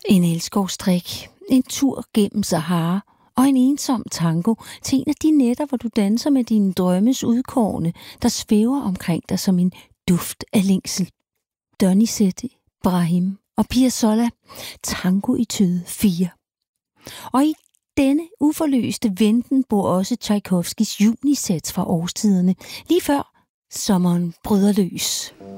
En elskovsstrik, en tur gennem Sahara og en ensom tango til en af de nætter, hvor du danser med dine drømmes udkårne, der svæver omkring dig som en duft af længsel. Donizetti, Brahim og Piazzolla, tango i Tøde 4. Og i denne uforløste venten bor også Tchaikovskis junisæt fra årstiderne, lige før sommeren bryder løs.